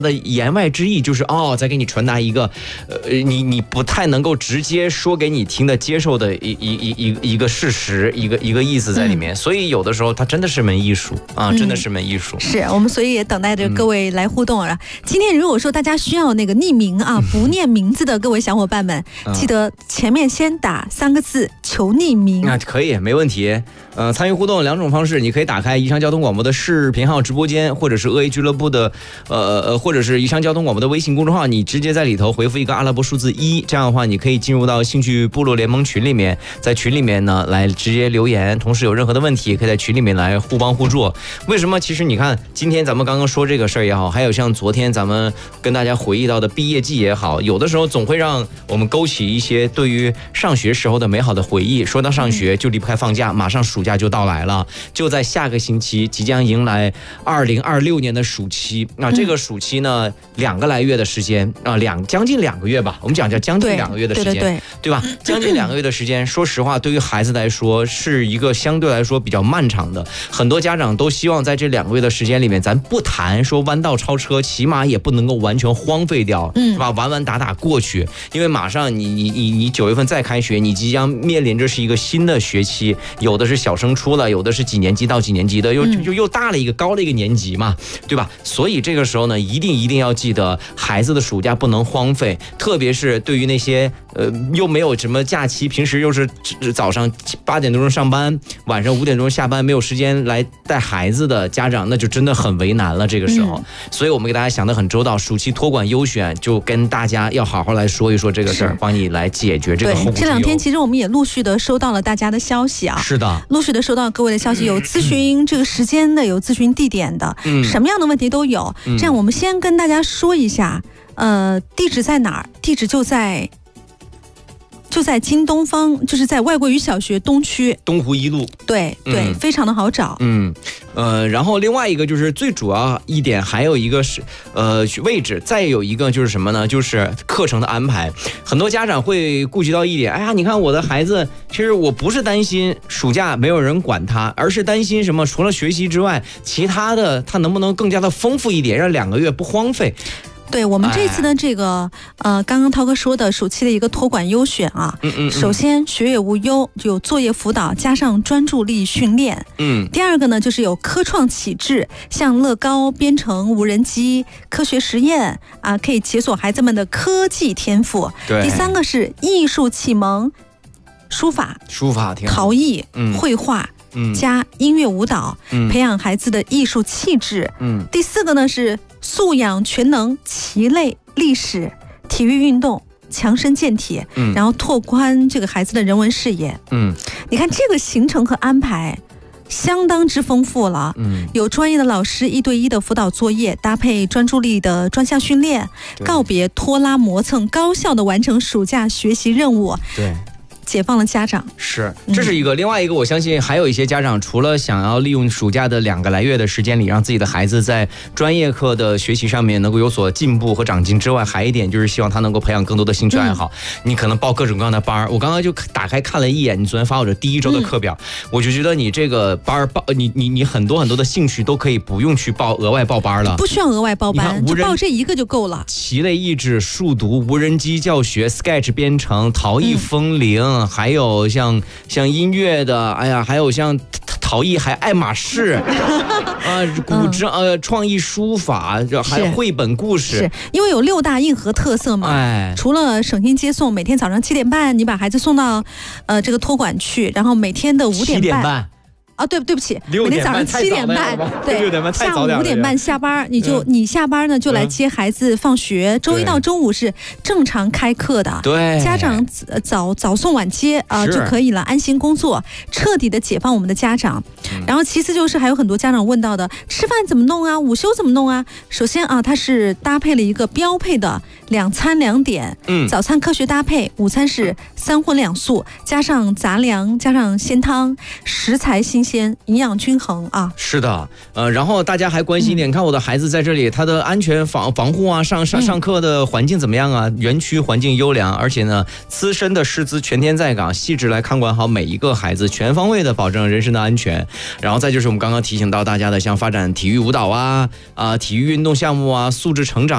的言外之意就是再给你传达一个，你不太能够直接说给你听的接受的一个事实，一个意思在里面。所以有的时候它真的是门艺术啊，真的是门艺术。 是我们所以也等待着各位来互动了。今天如果说大家需要那个匿名啊，不念名字的各位小伙伴们，记得前面先打3个字求匿名。 那可以，没问题。参与互动2种方式，你可以打开宜昌交通广播的视频号直播间，或者是鄂 A 俱乐部的或者是宜昌交通广播的微信公众号，你直接在里头回复一个阿拉伯数字1，这样的话你可以进入到兴趣部落联盟群里面，在群里面呢来直接留言，同时有任何的问题可以在群里面来互帮互助。为什么？其实你看今天咱们刚刚说这个事儿也好，还有像昨天咱们跟大家回忆到的毕业季也好，有的时候总会让我们勾起一些对于上学时候的美好的回忆。说到上学就离不开放假，马上暑假就到来了，就在下个星期即将迎来2026年的暑期。那这个暑期呢，2个来月的时间啊，将近2个月吧，我们讲叫将近2个月的时间，对吧？将近2个月的时间，说实话，对于孩子来说是一个相对来说比较漫长的。很多家长都希望在这2个月的时间里面，咱不谈说弯道超车，起码也不能够完全荒废掉，是吧？玩玩打打过去，因为马上你9月份再开学，你即将面临着是一个新的学期，有的是小升初了，有的是几年级到几年级的，又大了一个高了一个年级嘛，对吧？所以这个时候呢，一定要记得孩子的暑假不能荒废，特别是对于那些又没有什么假期，平时又是早上8点多钟上班，晚上5点钟下班，没有时间来带孩子的家长，那就真的很为难了。这个时候，所以我们给大家想得很周到，暑期托管优选就跟大家要好好来说一说这个事儿，帮你来解决这个后顾之忧。这 2天其实我们也陆续的收到了大家的消息啊， 是的， 陆续的收到各位的消息，有咨询这个时间的，有咨询地点的，什么样的问题都有。这样我们先跟大家说一下，地址在哪儿？地址就在京东方，就是在外国语小学东区东湖1路。 对，非常的好找。 然后另外一个就是最主要一点，还有一个是位置，再有一个就是什么呢？就是课程的安排。很多家长会顾及到一点，哎呀，你看我的孩子，其实我不是担心暑假没有人管他，而是担心什么？除了学习之外，其他的他能不能更加的丰富一点，让2个月不荒废。 对，我们这次的这个刚刚涛哥说的暑期的一个托管优选啊，首先学业无忧，有作业辅导加上专注力训练。第二个呢就是有科创启智，像乐高、编程、无人机、科学实验啊，可以解锁孩子们的科技天赋。第3个是艺术启蒙，书法陶艺、绘画。加音乐舞蹈，培养孩子的艺术气质。第4个呢是素养全能，棋类、历史、体育运动，强身健体，然后拓宽这个孩子的人文视野。你看这个行程和安排相当之丰富了，有专业的老师1对1的辅导作业，搭配专注力的专项训练，告别拖拉磨蹭，高效的完成暑假学习任务。对。解放了家长， 是，这是一个。另外一个，我相信还有一些家长，除了想要利用暑假的2个来月的时间里，让自己的孩子在专业课的学习上面能够有所进步和长进之外，还一点就是希望他能够培养更多的兴趣爱好。你可能报各种各样的班，我刚刚就打开看了一眼你昨天发我的第1周的课表，我就觉得你这个班报你很多的兴趣都可以不用去额外报班了， 不需要额外报班，就报这1个就够了。 棋类益智、数独、无人机教学、Sketch 编程、陶艺风铃。还有像音乐的，哎呀，还有像陶艺，还爱马仕古筝创意书法，还有绘本故事。 是因为有6大硬核特色嘛？除了省心接送，每天早上7点半你把孩子送到这个托管去，然后每天的5点半。对不起，每天早上7点半，对，下午5点半下班，你下班呢就来接孩子放学。周1到周5是正常开课的，对，家长早送晚接就可以了，安心工作，彻底的解放我们的家长。然后其次就是还有很多家长问到的，吃饭怎么弄啊？午休怎么弄啊？首先它是搭配了一个标配的 2餐2点，早餐科学搭配，午餐是3荤2素，加上杂粮，加上鲜汤，食材新鲜，营养均衡啊。 是的，然后大家还关心一点，看我的孩子在这里，他的安全防护啊，上课的环境怎么样啊？园区环境优良，而且呢，资深的师资全天在岗，细致来看管好每一个孩子，全方位的保证人身的安全。然后再就是我们刚刚提醒到大家的，像发展体育舞蹈啊、体育运动项目啊、素质成长。